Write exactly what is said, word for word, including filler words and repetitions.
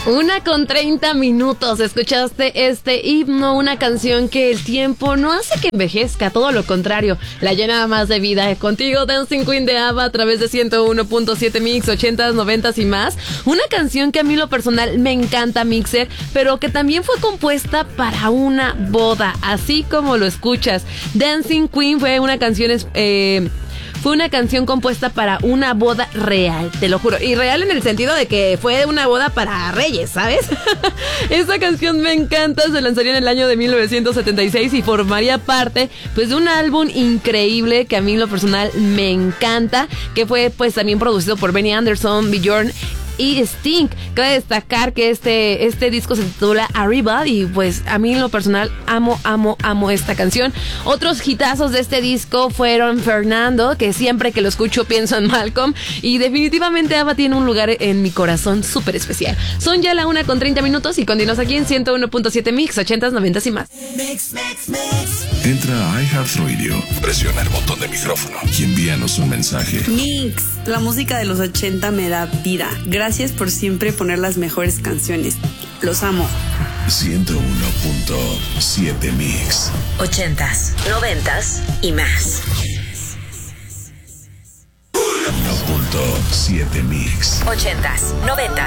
Una con treinta minutos, escuchaste este himno, una canción que el tiempo no hace que envejezca, todo lo contrario, la llena más de vida. Contigo, Dancing Queen de ABBA a través de ciento uno punto siete Mix, ochentas, noventas y más. Una canción que a mí lo personal me encanta, Mixer, pero que también fue compuesta para una boda, así como lo escuchas. Dancing Queen fue una canción... Eh, Fue una canción compuesta para una boda real, te lo juro. Y real en el sentido de que fue una boda para reyes, ¿sabes? Esta canción me encanta, se lanzaría en el año de mil novecientos setenta y seis y formaría parte pues de un álbum increíble que a mí en lo personal me encanta, que fue pues también producido por Benny Anderson, Bjorn y Sting. Cabe destacar que este, este disco se titula Arriba y pues a mí en lo personal amo, amo, amo esta canción. Otros hitazos de este disco fueron Fernando, que siempre que lo escucho pienso en Malcolm, y definitivamente ABBA tiene un lugar en mi corazón súper especial. Son ya la una con treinta minutos y continuamos aquí en ciento uno punto siete Mix, ochentas, noventas y más. Mix, mix, mix. Entra a iHeartRadio, presiona el botón de micrófono y envíanos un mensaje. Mix, la música de los ochenta me da vida. Gracias por siempre poner las mejores canciones. Los amo. ciento uno punto siete Mix. Ochentas, noventas y más. uno punto siete Mix. Ochentas, noventas